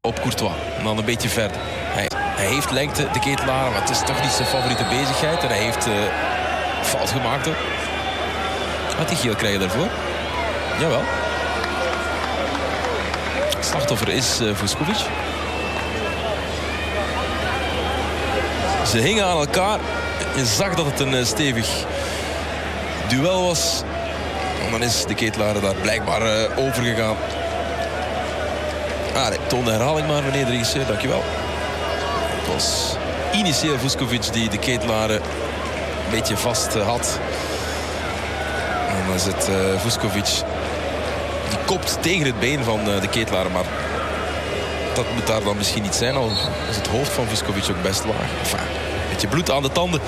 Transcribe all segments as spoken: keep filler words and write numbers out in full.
op Courtois. En dan een beetje verder. Hij, hij heeft lengte, de Ketelaar, maar het is toch niet zijn favoriete bezigheid. En hij heeft uh, fout gemaakt ook. Gaat hij geel krijgen daarvoor? Jawel. Het slachtoffer is uh, Vuskovic. Ze hingen aan elkaar. Je zag dat het een uh, stevig duel was. En dan is de Ketelaar daar blijkbaar uh, over gegaan. Ah, nee, toon de herhaling maar, meneer de regisseur, dankjewel. Het was initieel Vuskovic die de Ketelaar een beetje vast uh, had. En dan is het uh, Vuskovic die kopt tegen het been van uh, de Ketelaar, maar dat moet daar dan misschien niet zijn, al is het hoofd van Vuskovic ook best laag. Enfin, een beetje bloed aan de tanden.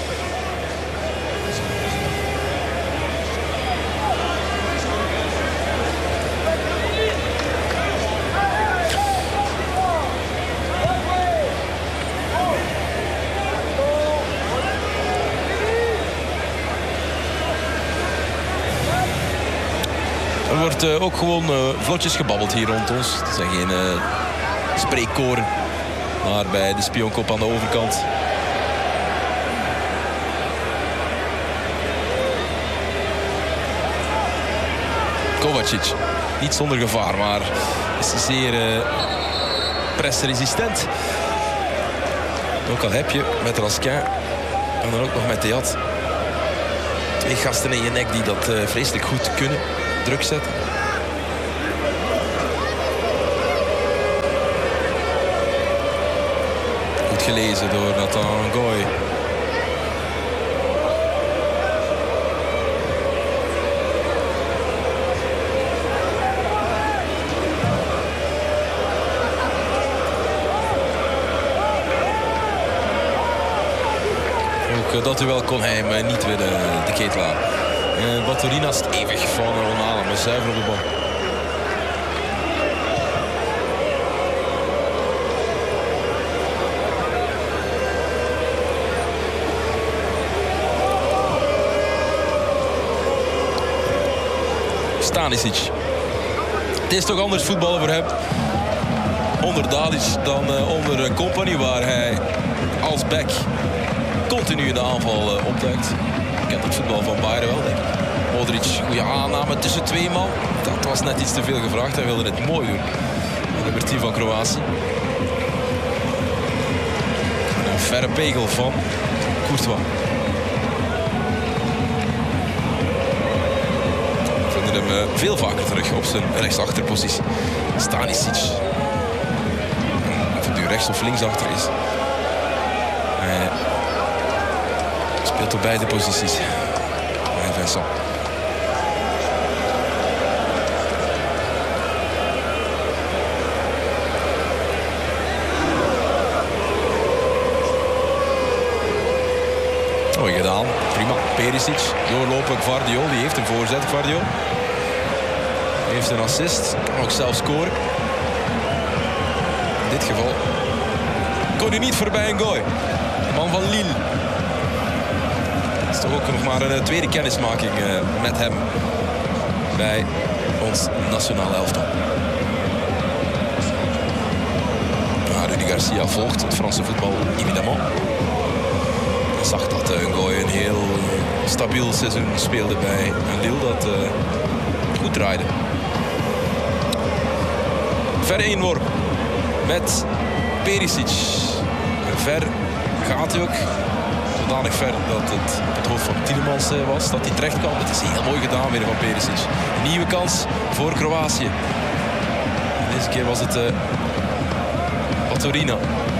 Er wordt uh, ook gewoon uh, vlotjes gebabbeld hier rond ons. Het zijn geen uh, spreekkoren. Maar bij de Spionkop aan de overkant. Kovacic. Niet zonder gevaar, maar is zeer uh, pressresistent. Ook al heb je met Raskin en dan ook nog met Theat twee gasten in je nek die dat uh, vreselijk goed kunnen. Druk zetten. Goed gelezen door Nathan Goy. Ook dat duel kon hij hem niet winnen, de Ketelaar. Uh, Baturina stevig van Onana, maar zuiver op de bal. Stanisic. Het is toch anders voetballen voor hem. Onder Dalic dan uh, onder uh, Company, waar hij als back continu in de aanval uh, opduikt. Kent het voetbal van Bayern wel, denk ik. Modric, goede aanname tussen twee man. Dat was net iets te veel gevraagd. Hij wilde het mooi doen. Nummer tien van Kroatië. Een verre pegel van Courtois. We vinden hem uh, veel vaker terug op zijn rechtsachterpositie. Stanisic. Of het nu rechts of linksachter is. Hij speelt op beide posities. En Vincent. Mooi gedaan. Prima. Perisic. Doorlopen. Gvardiol. Die heeft een voorzet. Gvardiol. Die heeft een assist. Kan ook zelf scoren. In dit geval kon hij niet voorbij een goal. De man van Lille. Het is toch ook nog maar een tweede kennismaking uh, met hem bij ons nationale elftal. Nou, Rudy Garcia volgt het Franse voetbal, évidemment. Hij zag dat uh, Ngoy een heel stabiel seizoen speelde bij een Lille dat uh, goed draaide. Verre inworp met Perisic. Ver gaat hij ook. Zodanig ver dat het op het hoofd van Tielemans was, dat hij terecht kwam. Het is heel mooi gedaan weer van Perisic. Een nieuwe kans voor Kroatië. En deze keer was het uh, Baturina.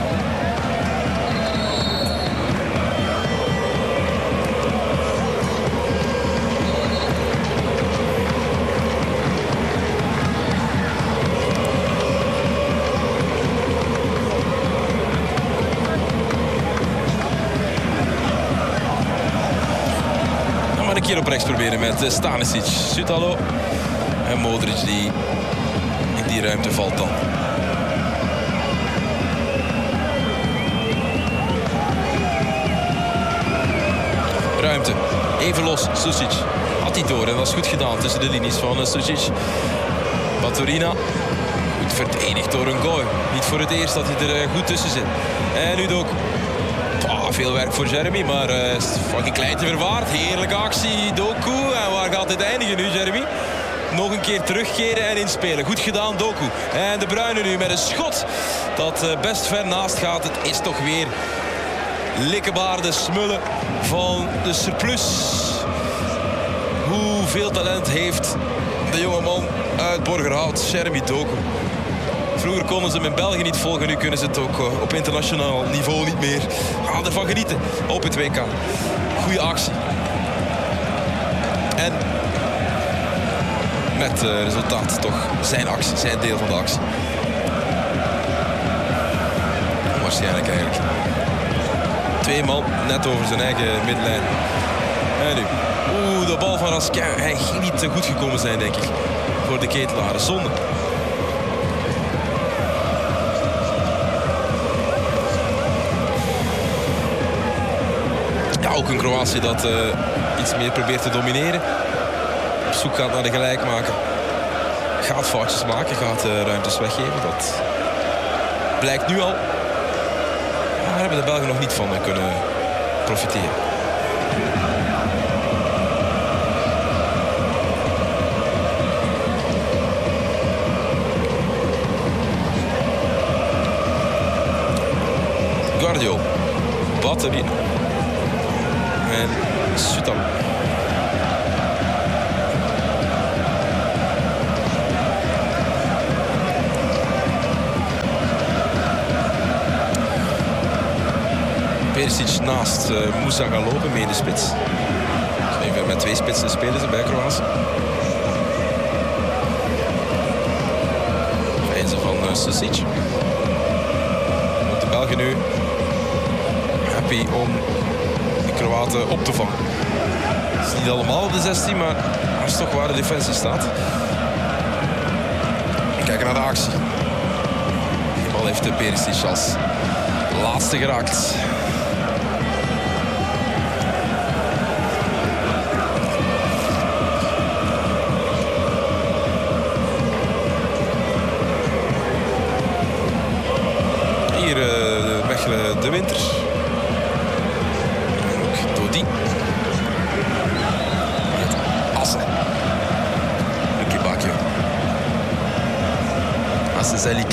Een keer op rechts proberen met Stanisic, Sutalo en Modric die in die ruimte valt dan. Ruimte, even los, Susic. Had hij door en dat is goed gedaan tussen de linies van Susic. Baturina, goed wordt verenigd door een goal. Niet voor het eerst dat hij er goed tussen zit. En nu ook. Oh, veel werk voor Jeremy, maar uh, fucking klein te verwaard. Heerlijke actie, Doku. En waar gaat dit eindigen nu, Jeremy? Nog een keer terugkeren en inspelen. Goed gedaan, Doku. En De Bruyne nu met een schot dat uh, best ver naast gaat. Het is toch weer likkebaarde smullen van de surplus. Hoeveel talent heeft de jongeman uit Borgerhout, Jeremy Doku. Vroeger konden ze hem in België niet volgen. Nu kunnen ze het ook uh, op internationaal niveau niet meer. Ga ervan genieten op het W K. Goeie actie. En met uh, resultaat toch zijn actie, zijn deel van de actie. Waarschijnlijk eigenlijk. Twee man net over zijn eigen middenlijn. En nu. Oeh, de bal van Raskin. Hij ging niet goed gekomen zijn, denk ik. Voor de Ketelaren. Zonde. Ja, ook een Kroatië dat uh, iets meer probeert te domineren. Op zoek gaat naar de gelijkmaker. Gaat foutjes maken, gaat uh, ruimtes weggeven. Dat blijkt nu al. Maar daar hebben de Belgen nog niet van kunnen profiteren. Guardiol. Batterie. En Sutan. Perisic naast uh, Moussa gaan lopen, mee in de spits. Even met twee spitsen spelen ze bij Kroatië. Vijzen van uh, Sasic. Ook de Belgen nu happy om de Kroaten op te vangen. Het is niet allemaal op de zestien, maar dat is toch waar de defensie staat. Kijken naar de actie. Die bal heeft de Perisic als laatste geraakt. Hier uh, Mechelen de Winter. En ook Dodi. Assen. Lucky Bakio. Assen Zelik.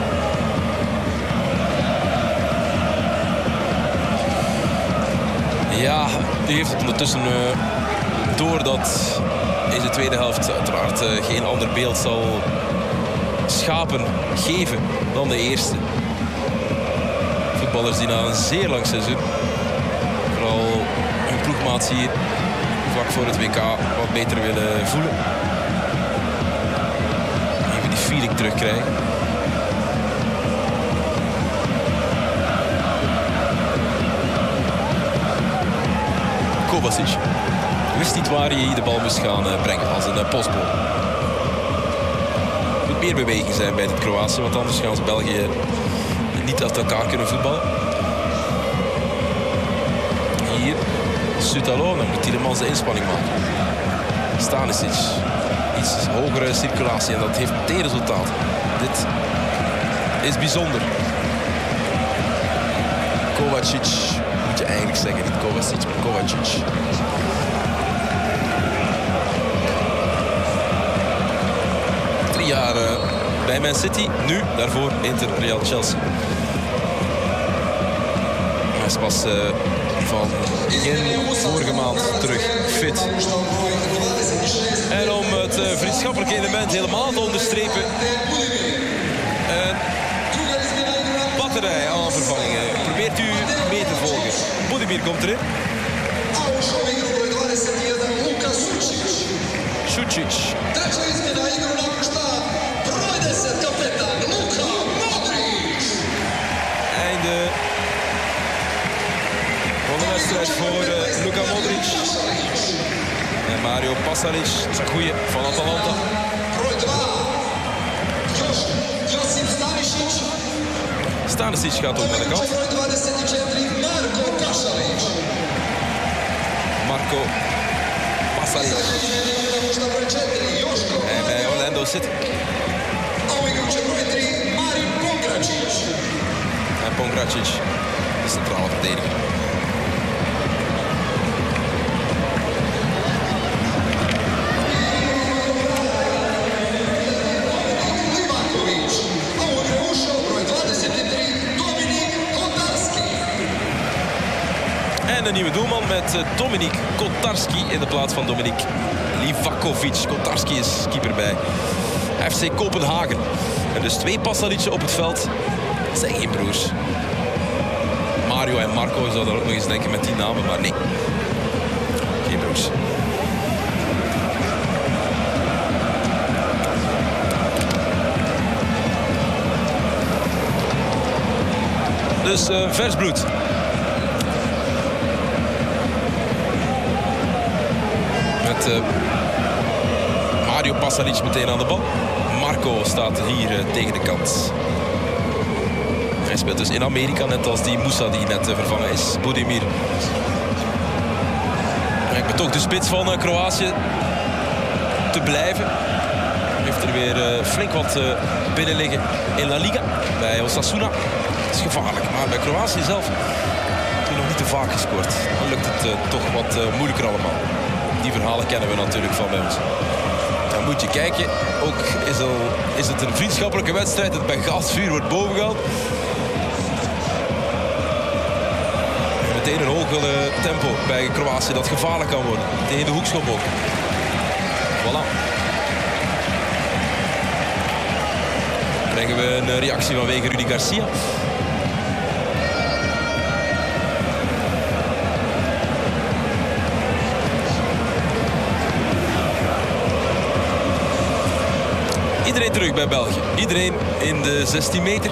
Ja, die heeft het ondertussen uh, door dat deze tweede helft uiteraard uh, geen ander beeld zal schapen, geven dan de eerste. Voetballers die na een zeer lang seizoen, vooral hun ploegmaats hier vlak voor het W K, wat beter willen voelen. Even die feeling terugkrijgen. Kovacic wist niet waar hij de bal moest gaan brengen als een postbal. Er moet meer beweging zijn bij dit Kroatië, want anders gaan ze België niet uit elkaar kunnen voetballen. Hier Sutalo, dan moet Tielemans de inspanning maken. Stanisic, iets hogere circulatie en dat heeft meteen resultaat. Dit is bijzonder. Kovacic, moet je eigenlijk zeggen, niet Kovacic, maar Kovacic. Drie jaar uh, bij Man City, nu daarvoor Inter, Real, Chelsea. Hij is pas uh, van begin vorige maand terug fit. En om het uh, vriendschappelijke element helemaal te onderstrepen, een batterij aan vervangingen. Probeert u mee te volgen. Budimir komt erin. Šučić. Einde van de wedstrijd voor uh, Luka Modric. En Mario Pasalic, dat is een goeie van Atalanta. Stanisic gaat ook naar de kant. Marco Pasalic. En bij Orlando City. Vracic, de centrale verdediger. En een nieuwe doelman met Dominik Kotarski in de plaats van Dominik Livakovic. Kotarski is keeper bij F C Kopenhagen. En dus twee Pasalic op het veld. Dat zijn geen broers. Mario en Marco zouden er ook nog eens denken met die namen, maar nee. Geen broers. Dus uh, vers bloed. Met uh, Mario Pasalic meteen aan de bal. Marco staat hier uh, tegen de kant. Hij speelt dus in Amerika, net als die Moussa die net uh, vervangen is. Budimir. Ik ben toch de spits van uh, Kroatië te blijven. Heeft er weer uh, flink wat uh, binnen liggen in La Liga. Bij Osasuna. Dat is gevaarlijk, maar bij Kroatië zelf heb je nog niet te vaak gescoord. Dan lukt het uh, toch wat uh, moeilijker allemaal. Die verhalen kennen we natuurlijk van bij ons. Dan moet je kijken. Ook is, al, is het een vriendschappelijke wedstrijd. Het Bengalsvuur wordt bovengehaald. Meteen een hoog uh, tempo bij Kroatië dat gevaarlijk kan worden. Tegen de hoekschop ook. Voilà. Krijgen we een reactie vanwege Rudi Garcia. Iedereen terug bij België. Iedereen in de zestien meter.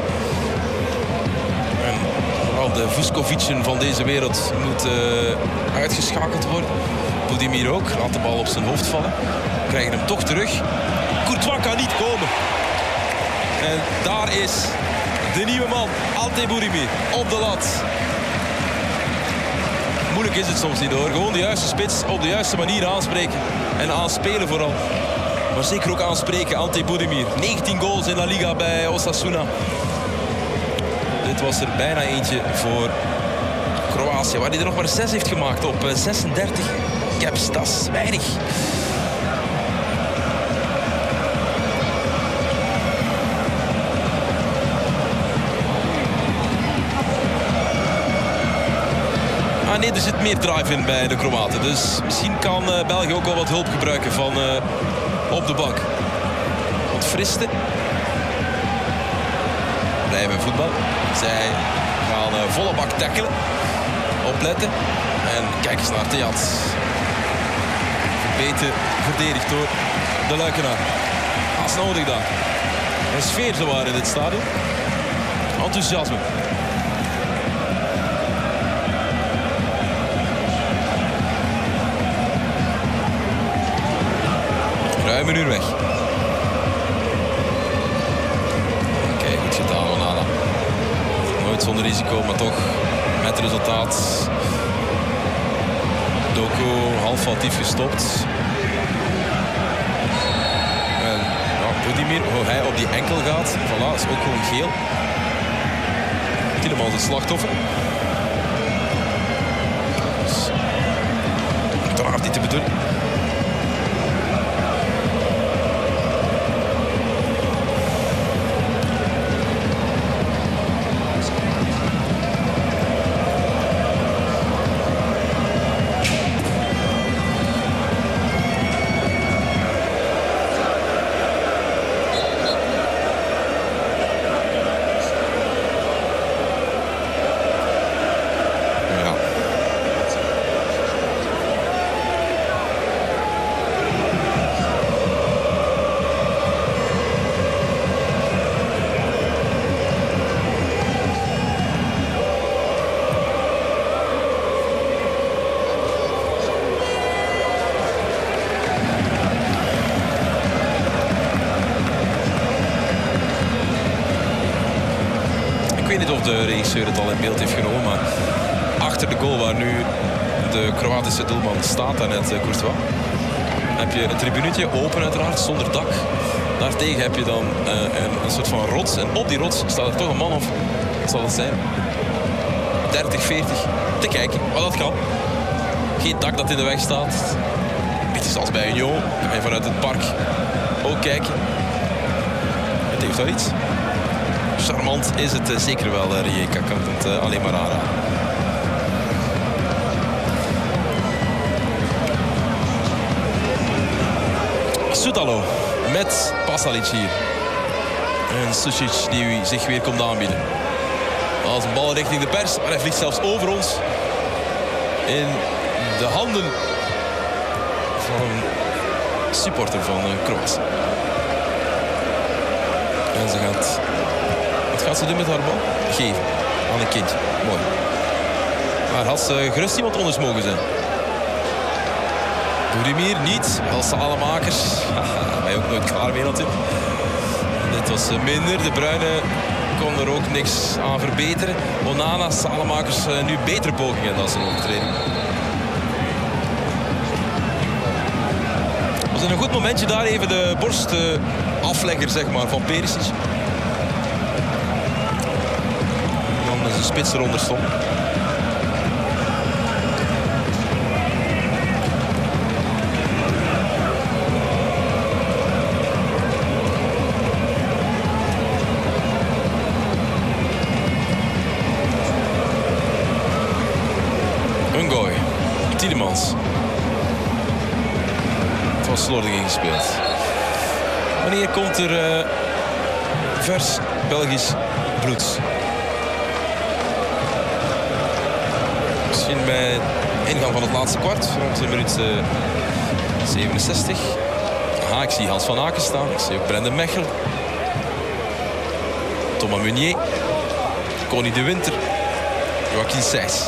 En vooral de Vuckovicen van deze wereld moet uh, uitgeschakeld worden. Budimir ook. Laat de bal op zijn hoofd vallen. Krijgen hem toch terug. Courtois kan niet komen. En daar is de nieuwe man. Ante Budimir op de lat. Moeilijk is het soms niet hoor. Gewoon de juiste spits op de juiste manier aanspreken. En aanspelen vooral. Maar zeker ook aanspreken, Ante Budimir. negentien goals in La Liga bij Osasuna. Dit was er bijna eentje voor Kroatië. Waar hij er nog maar zes heeft gemaakt op zesendertig caps. Dat is weinig. Ah nee, er zit meer drive in bij de Kroaten. Dus misschien kan uh, België ook wel wat hulp gebruiken van... Uh, op de bank. Wat friste. Blijven voetbal. Zij gaan uh, volle bak tackelen. Opletten. En kijk eens naar Theat. Beter verdedigd door de Luikenaar. Als nodig daar. Een sfeer zowaar in dit stadion. Enthousiasme. Ruim een uur weg. Oké, okay, goed gedaan, Onana. Nooit zonder risico, maar toch met resultaat. Doku half foutief gestopt. En ja, Budimir, hoe hij op die enkel gaat. Voilà, is ook gewoon geel. Tielemans het slachtoffer. Dus, uiteraard niet te bedoelen. Ik weet niet of de regisseur het al in beeld heeft genomen, maar achter de goal waar nu de Kroatische doelman staat, daarnet Courtois, heb je een tribunetje, open uiteraard, zonder dak. Daartegen heb je dan uh, een, een soort van rots. En op die rots staat er toch een man of, wat zal het zijn, dertig, veertig te kijken. Maar dat kan. Geen dak dat in de weg staat. Beetje zoals bij Union. Dan ga je vanuit het park ook kijken. Het heeft wel iets. Charmant is het uh, zeker wel, uh, Rijeka. Kan het uh, alleen maar aanraden. Soetalo met Pasalic hier. En Sušić die zich weer komt aanbieden. Als een bal richting de pers, maar hij vliegt zelfs over ons. In de handen van een supporter van Kroatië. En ze gaat... Wat gaat ze doen met haar bal? Geven aan een kindje. Mooi. Maar had ze gerust iemand anders mogen zijn. Boerimir niet. Wel Salemakers. Ben je ook nooit klaar mee natuurlijk. Dit was minder. De Bruyne kon er ook niks aan verbeteren. Onana, Salemakers nu betere pogingen dan zijn overtreding. Was in een goed momentje daar even de borstaflegger zeg maar, van Perisic. En dan is de spits eronder stond. Tielemans. Het was slordig ingespeeld. Wanneer komt er uh, vers Belgisch bloed? Misschien bij ingang van het laatste kwart, rond de minuut uh, zevenenzestig. Aha, ik zie Hans van Aken staan. Ik zie ook Brendan Mechelen. Thomas Meunier. Connie de Winter. Joachim Sijs.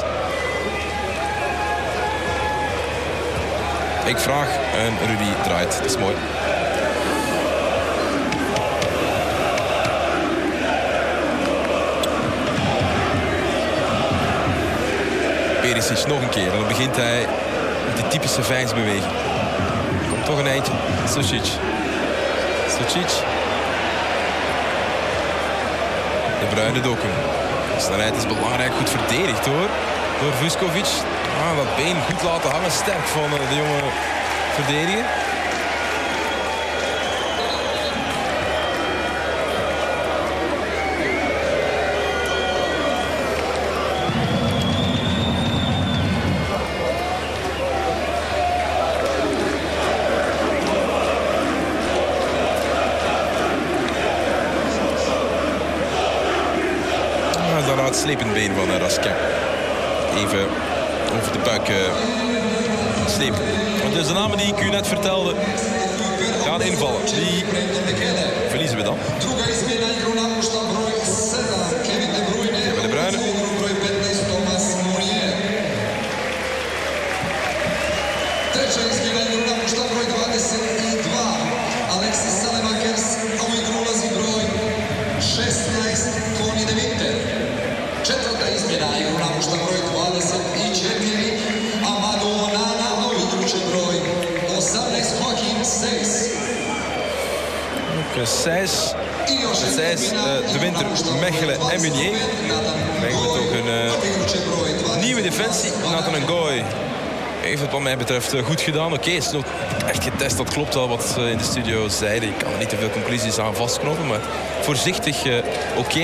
Ik vraag en Rudy draait. Dat is mooi. Perisic nog een keer. En dan begint hij met die typische vijfsbeweging. Komt toch een eindje. Sušić. Sušić. De Bruyne Doku. De snelheid is belangrijk. Goed verdedigd hoor. Door Vuskovic. Ah, dat been goed laten hangen. Sterk van de jonge verdediger. Ah, dat uitslepend been van Raskin. Even over de buik uh, slepen. Want dus de namen die ik u net vertelde gaan invallen. Die verliezen we dan. Kevin De Bruyne. Alexis Salemakers, a u igru ulazi broj šesnaest Connie de Winter. Četvrta izmjena igru napušta broj dvadeset četiri Amadou Onana, a u igruće broj osamnaest Joachim Sijs. Sijs, Sijs, uh, De Winter, Mechelen en Meunier. Mechelen toch een uh, nieuwe defensie. Nathan Ngoy heeft het wat mij betreft uh, goed gedaan. Oké, okay, het is nog echt getest. Dat klopt wel wat ze in de studio zeiden. Ik kan er niet te veel conclusies aan vastknopen, maar voorzichtig uh, oké. Okay.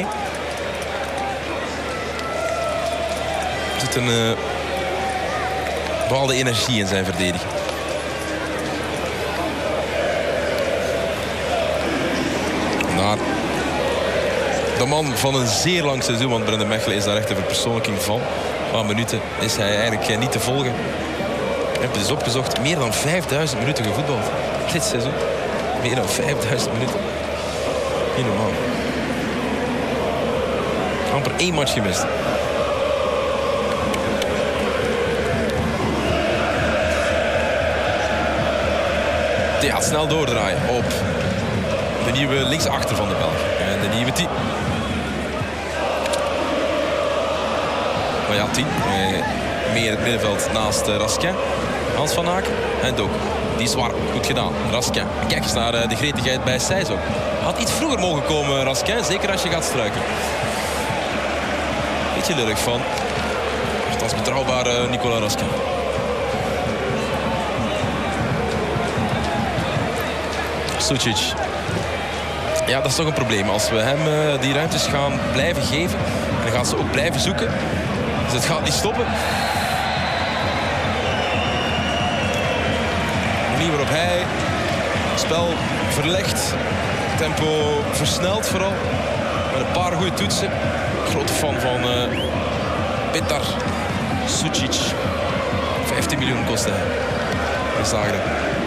Er zit een uh, bepaalde energie in zijn verdediging. Maar de man van een zeer lang seizoen, want Brendan Mechelen is daar echt een verpersoonlijking van. Qua minuten is hij eigenlijk niet te volgen. Ik heb het dus opgezocht, meer dan vijfduizend minuten gevoetbald. Dit seizoen. Meer dan vijfduizend minuten. Niet normaal. Amper één match gemist. Die gaat snel doordraaien op de nieuwe linksachter van de Belgen. En de nieuwe tien. Maar ja, tien. Meer het middenveld naast Raskin. Hans van Aken en Doku. Die is warm. Goed gedaan. Raskin. Kijk eens naar de gretigheid bij Seizo. Had iets vroeger mogen komen, Raskin. Zeker als je gaat struikelen. Beetje lullig van. Dat is betrouwbare Nicolas Raskin. Sucic. Ja, dat is toch een probleem. Als we hem uh, die ruimtes gaan blijven geven... en dan gaan ze ook blijven zoeken... dus het gaat niet stoppen. De manier waarop hij het spel verlegt... tempo versnelt vooral... met een paar goede toetsen. Grote fan van uh, Petar Sucic. vijftien miljoen kostte hij. We zagen dat.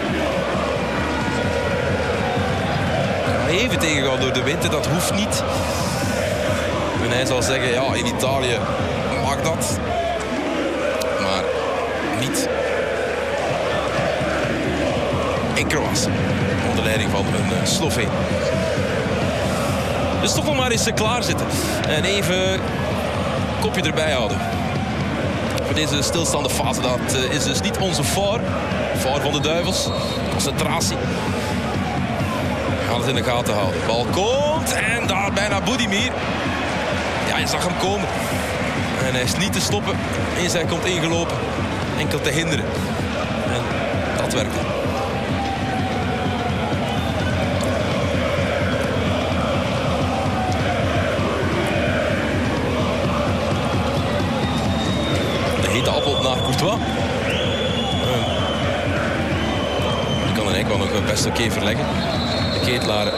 Even tegengehouden door de wind, dat hoeft niet. En hij zal zeggen, ja, in Italië mag dat. Maar niet in Kroatië. Onder leiding van een uh, Sloveen. Dus toch nog maar eens uh, klaarzitten. En even kopje erbij houden. Voor deze stilstaande fase, dat uh, is dus niet onze fout. Fout van de Duivels. Concentratie. We gaan het in de gaten houden. Bal komt en daar bijna Budimir. Ja, je zag hem komen. En hij is niet te stoppen. Eens hij komt ingelopen. Enkel te hinderen. En dat werkte. De hete appel naar Courtois. Die kan er eigenlijk wel nog best oké okay verleggen. De Ketelaren.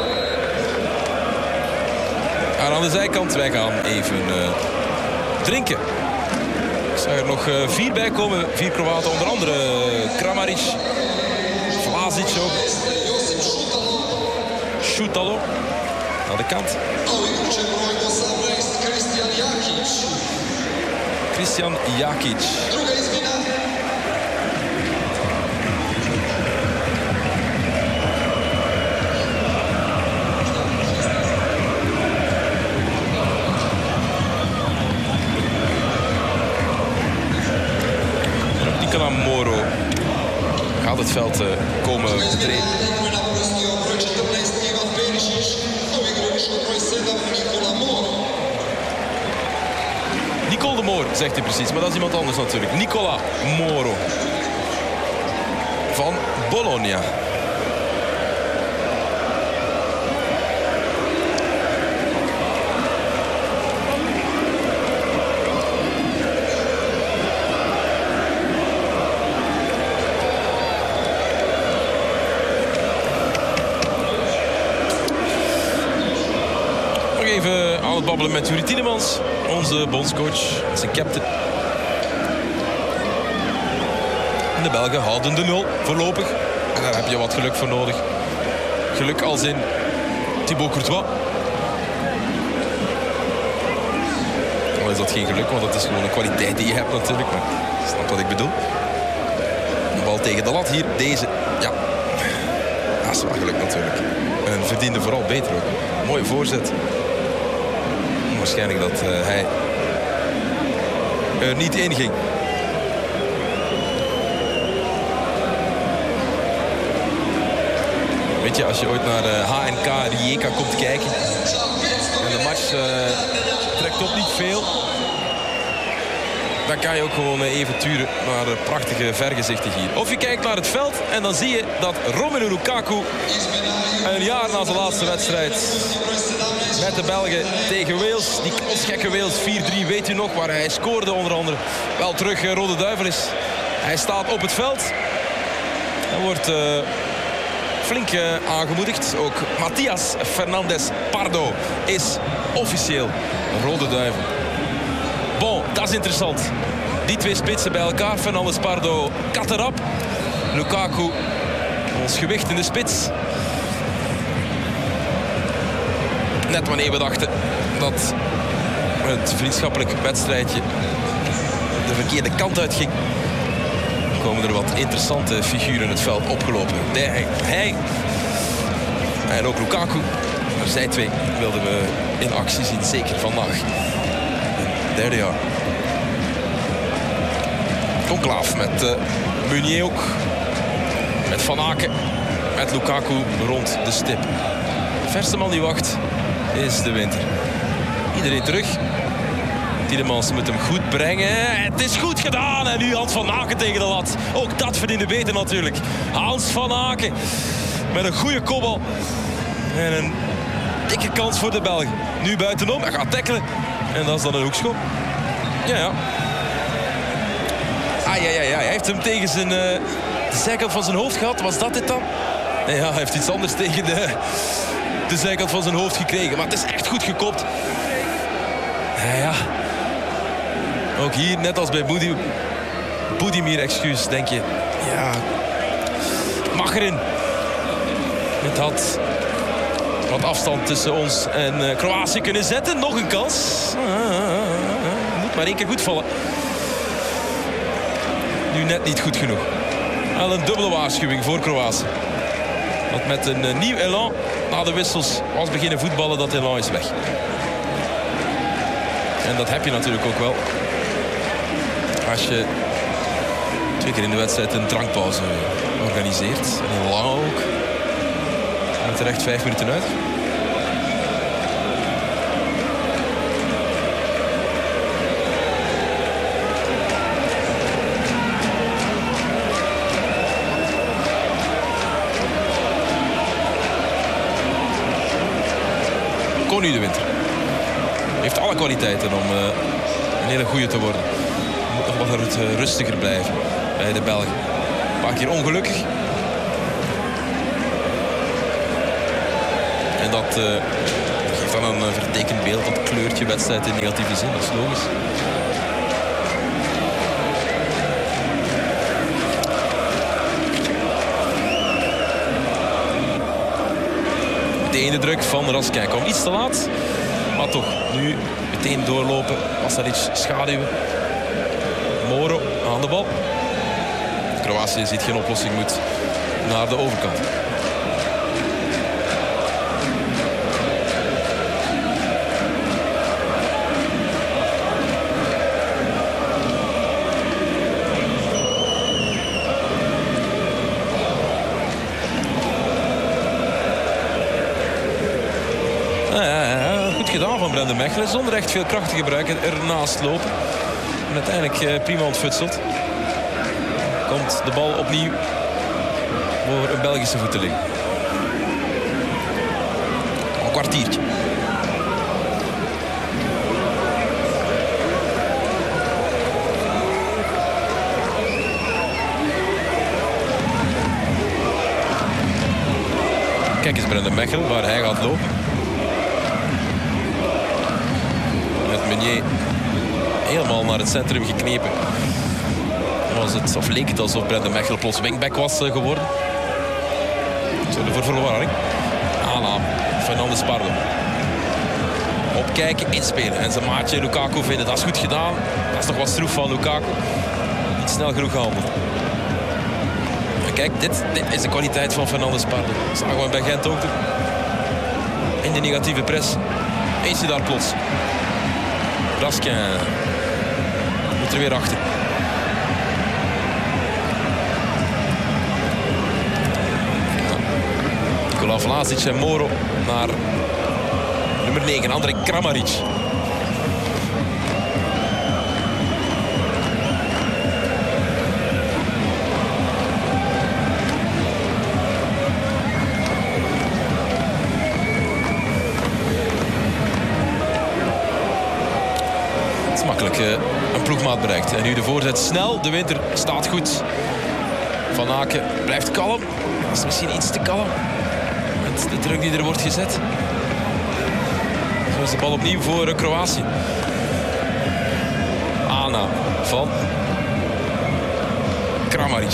En aan de zijkant, wij gaan even uh, drinken. Ik zag er nog uh, vier bij komen. Vier Kroaten, onder andere uh, Kramaric. Vlasic ook. Šutalo. Aan de kant. Christian Jakic. Moro gaat het veld uh, komen betreden. Nicole de Moor, zegt hij precies, maar dat is iemand anders natuurlijk. Nicola Moro van Bologna. Even aan het babbelen met Juri Tielemans, onze bondscoach, zijn captain. En de Belgen houden de nul voorlopig. En daar heb je wat geluk voor nodig. Geluk als in Thibaut Courtois. Al is dat geen geluk, want het is gewoon een kwaliteit die je hebt natuurlijk. Maar je snapt wat ik bedoel. Een bal tegen de lat hier, deze. Ja, dat is wel geluk natuurlijk. En verdiende vooral beter ook. Mooie voorzet. Waarschijnlijk dat uh, hij er niet in ging. Weet je, als je ooit naar uh, H N K Rijeka komt kijken en de match uh, trekt op niet veel, dan kan je ook gewoon uh, even turen naar de prachtige vergezichten hier. Of je kijkt naar het veld en dan zie je dat Romelu Lukaku een jaar na zijn laatste wedstrijd met de Belgen tegen Wales, die gekke Wales vier drie, weet u nog, waar hij scoorde onder andere. Wel terug uh, Rode Duivel is. Hij staat op het veld. Hij wordt uh, flink uh, aangemoedigd. Ook Matías Fernández Pardo is officieel Rode Duivel. Bon, dat is interessant. Die twee spitsen bij elkaar. Fernández Pardo, katterap. Lukaku, ons gewicht in de spits. Net wanneer we dachten dat het vriendschappelijk wedstrijdje de verkeerde kant uit ging, komen er wat interessante figuren het veld opgelopen. Hij, hij en ook Lukaku. Maar zij twee wilden we in actie zien, zeker vandaag. Derde jaar. Conclave met uh, Meunier ook. Met Van Aken, met Lukaku rond de stip. De verste man die wacht is De Winter. Iedereen terug. Tielemans moet hem goed brengen. Het is goed gedaan. En nu Hans Van Aken tegen de lat. Ook dat verdiende beter natuurlijk. Hans Van Aken met een goede kopbal. En een dikke kans voor de Belgen. Nu buitenom. Hij gaat tackelen. En dat is dan een hoekschop. Ja, ja. Ah, ja, ja, ja. Hij heeft hem tegen zijn, uh, de zijkant van zijn hoofd gehad. Was dat dit dan? Nee, ja, hij heeft iets anders tegen de, de zijkant van zijn hoofd gekregen. Maar het is echt goed gekopt. Ja, ja. Ook hier, net als bij Boedi, Budimir, excuus, denk je. Ja, mag erin. Het had wat afstand tussen ons en uh, Kroatië kunnen zetten. Nog een kans. Ah, moet maar één keer goed vallen. Nu net niet goed genoeg. Al een dubbele waarschuwing voor Kroatië. Want met een uh, nieuw elan na de wissels was beginnen voetballen, dat elan is weg. En dat heb je natuurlijk ook wel. Als je twee keer in de wedstrijd een drankpauze organiseert. En een lange ook. En terecht vijf minuten uit. Koning De Winter. Heeft alle kwaliteiten om uh, een hele goeie te worden. Moet nog wat rustiger blijven bij de Belgen. Een paar keer ongelukkig. En dat uh, geeft dan een vertekend beeld. Dat kleurt je wedstrijd in negatieve zin. Dat is logisch. De ene druk van Raskin kwam iets te laat. Maar toch, nu meteen doorlopen. Pasalic schaduwen. Moro aan de bal. Kroatië ziet geen oplossing, moet naar de overkant. Gedaan van Brendan Mechelen, zonder echt veel kracht te gebruiken, ernaast lopen. En uiteindelijk uh, prima ontfutseld. Komt de bal opnieuw voor een Belgische voet te liggen. Een kwartiertje. Kijk eens Brendan Mechelen, waar hij gaat lopen. Meunier helemaal naar het centrum geknepen. Was het, of leek het alsof Brendan Mechelen plots wingback was uh, geworden. Zorgde voor verwarring. Aanname. Fernandes Pardo. Opkijken, inspelen. En zijn maatje Lukaku vinden. Dat is goed gedaan. Dat is nog wat stroef van Lukaku. Niet snel genoeg gehandeld. En kijk, dit, dit is de kwaliteit van Fernandes Pardo. Dat zagen we bij Gent ook doen. In de negatieve press. Eens hij daar plots. Raskin moet er weer achter. Nikola Vlasic en Moro naar nummer negen, Andrej Kramaric. Een ploegmaat bereikt. En nu de voorzet snel. De Winter staat goed. Van Aken blijft kalm. Dat is misschien iets te kalm. Met de druk die er wordt gezet. Zo is de bal opnieuw voor Kroatië. Aanname van Kramaric.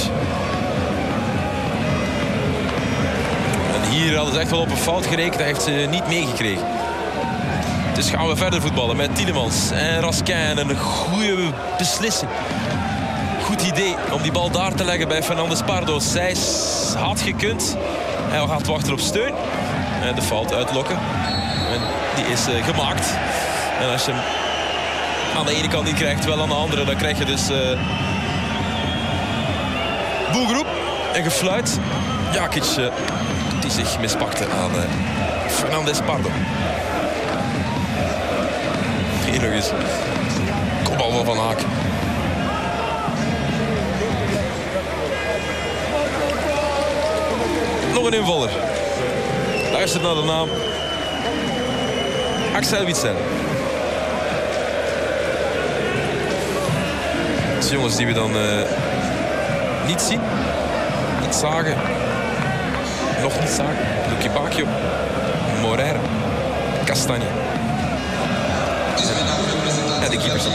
En hier hadden ze echt wel op een fout gerekend. Hij heeft ze niet meegekregen. Dus gaan we verder voetballen met Tielemans en Raskin. Een goede beslissing. Goed idee om die bal daar te leggen bij Fernandes Pardo. Zij had gekund. Hij gaat wachten op steun. En de fout uitlokken. En die is uh, gemaakt. En als je hem aan de ene kant niet krijgt, wel aan de andere, dan krijg je dus uh, Boelgroep. en gefluit. Jakic uh, die zich mispakte aan uh, Fernandez Pardo. Hier nog eens. Kopbal van Van Aken. Nog een invaller. Luister naar de naam. Axel Witsel. Dat zijn jongens die we dan uh, niet zien. Niet zagen. Nog niet zagen. Lucky Bacchio. Moreira. Castagne. En de keepers.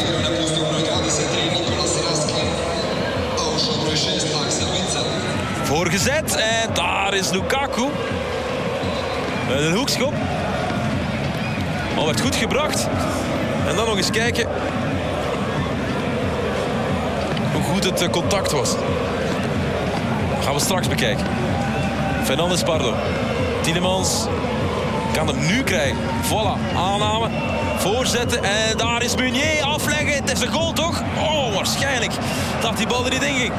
Voorgezet. En daar is Lukaku. Met een hoekschop. Al werd goed gebracht. En dan nog eens kijken hoe goed het contact was. Dat gaan we straks bekijken. Fernandez Pardo. Tielemans kan hem nu krijgen. Voilà, aanname. Voorzetten en daar is Meunier. Afleggen, het is een goal toch? Oh, waarschijnlijk dat die bal er niet in ging.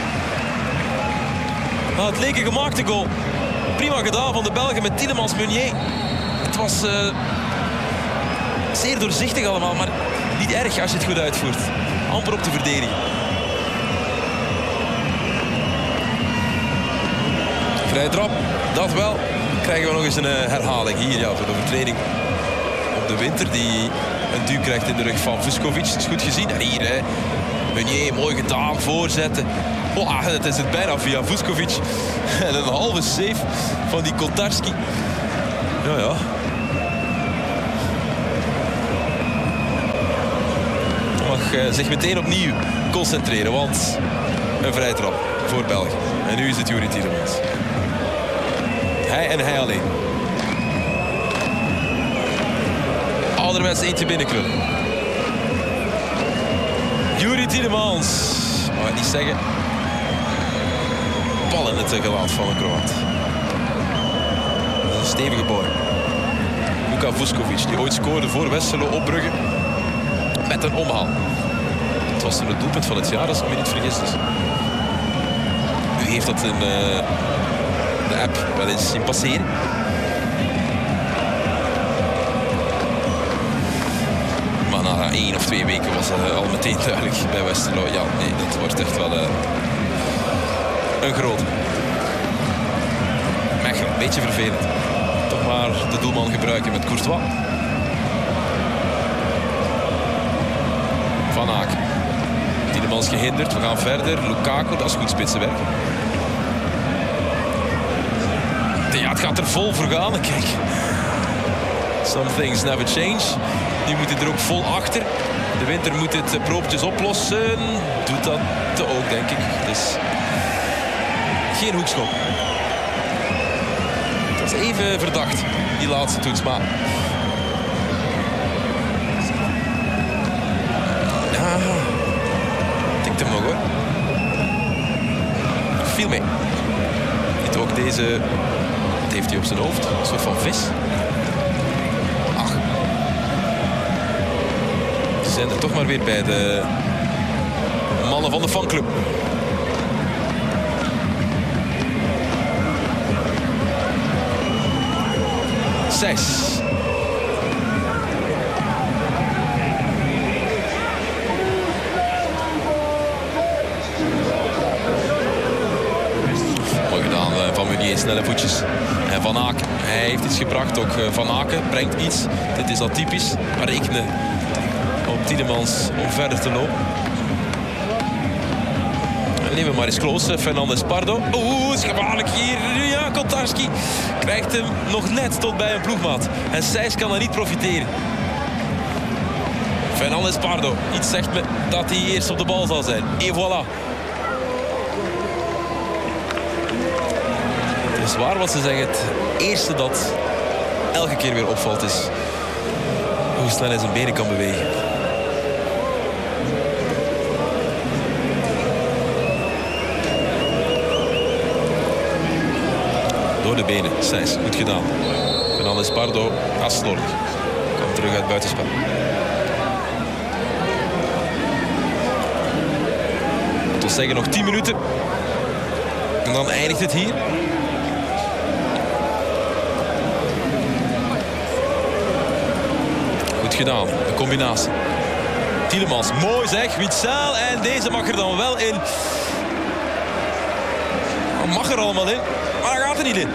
Nou, het leek een gemaakte goal. Prima gedaan van de Belgen met Tielemans Meunier. Het was uh, zeer doorzichtig allemaal, maar niet erg als je het goed uitvoert. Amper op te verdedigen. Vrij trap, dat wel. Krijgen we nog eens een uh, herhaling hier, ja, voor de overtreding op de Winter, die een duw krijgt in de rug van Vuskovic. Het is goed gezien. En hier, hè, Meunier, mooi gedaan, voorzetten. Oh, het is het bijna via Vuskovic. En een halve save van die Kotarski. Ja, ja. Mag uh, zich meteen opnieuw concentreren, want een vrije trap voor België. En nu is het Youri Tielemans. Hij en hij alleen. Ouderwets eentje binnenkrullen. Youri Tielemans. Mag ik niet zeggen. Bal in het gelaat van een Kroaat. Dat is een stevige boy. Luka Vuskovic, die ooit scoorde voor Westerlo op Brugge. Met een omhaal. Het was het doelpunt van het jaar, als ik me niet vergis. Dus. U heeft dat in uh, de app wel eens zien passeren. Maar na één of twee weken was het uh, al meteen duidelijk bij Westerlo. Ja, nee, dat wordt echt wel uh, een grote. Mechelen, een beetje vervelend. Toch maar de doelman gebruiken met Courtois. Van Aken. Tielemans gehinderd, we gaan verder. Lukaku, dat is goed spitsenwerk. Ja, het gaat er vol voor gaan. Kijk. Some things never change. Nu moet hij er ook vol achter. De Winter moet het proopjes oplossen. Doet dat ook, denk ik. Dus geen hoekschop. Dat is even verdacht, die laatste toets. Maar ja, tikt hem nog hoor. Viel mee. Niet ook deze. Wat heeft hij op zijn hoofd? Een soort van vis. Ach. Ze zijn er toch maar weer bij de mannen van de fanclub. Zes. Mooi gedaan van Meunier, snelle voetjes. En Van Aken, hij heeft iets gebracht. Ook Van Aken brengt iets. Dit is al typisch. Maar rekenen op Tielemans om verder te lopen. Nemen we maar eens close. Fernandez Pardo. Oeh, is gevaarlijk hier. Ja, Kotarski krijgt hem nog net tot bij een ploegmaat. En Sijs kan er niet profiteren. Fernandez Pardo. Iets zegt me dat hij eerst op de bal zal zijn. Et voilà. Het is waar wat ze zeggen. Het eerste dat elke keer weer opvalt is hoe snel hij zijn benen kan bewegen. Door de benen. Sijs, goed gedaan. Fernandez Pardo, slordig. Komt terug uit buitenspel. Dat wil zeggen nog tien minuten. En dan eindigt het hier. Goed gedaan, de combinatie. Tielemans, mooi zeg, Witsel. En deze mag er dan wel in. Dat mag er allemaal in, maar hij gaat er niet in.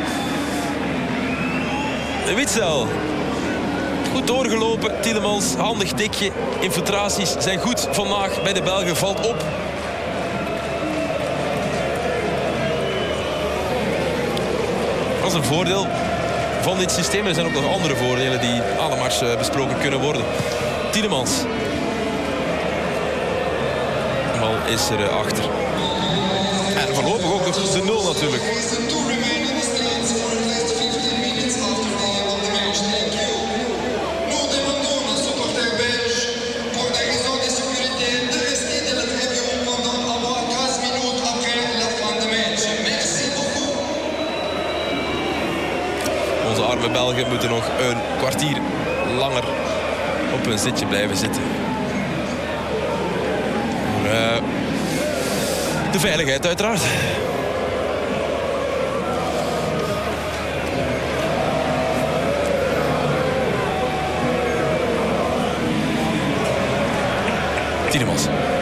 Witsel. Goed doorgelopen, Tielemans, handig tikje. Infiltraties zijn goed vandaag bij de Belgen, valt op. Dat is een voordeel van dit systeem. Er zijn ook nog andere voordelen die aan de match besproken kunnen worden. Tielemans. De bal is er achter. En voorlopig ook nog de nul natuurlijk. Onze arme Belgen moeten nog een kwartier langer op hun zitje blijven zitten. Maar, uh, de veiligheid uiteraard. Tielemans.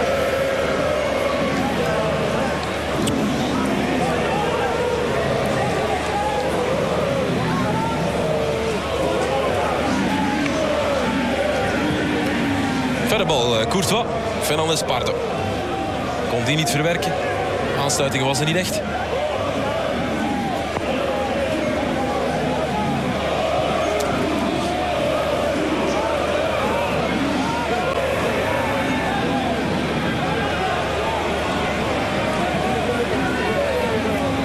Verder bal uh, Courtois. Fernandes Pardo. Kon die niet verwerken. Aansluiting was er niet echt.